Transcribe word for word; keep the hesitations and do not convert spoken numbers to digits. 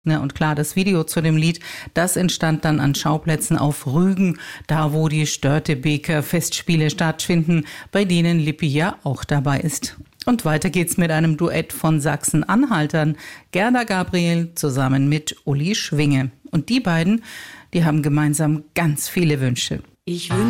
Ja, und klar, das Video zu dem Lied, das entstand dann an Schauplätzen auf Rügen, da wo die Störtebeker Festspiele stattfinden, bei denen Lippi ja auch dabei ist. Und weiter geht's mit einem Duett von Sachsen-Anhaltern, Gerda Gabriel zusammen mit Uli Schwinge. Und die beiden, die haben gemeinsam ganz viele Wünsche. Ich wünsche